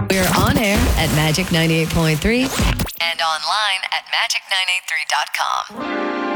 We're on air at Magic 98.3 and online at magic983.com.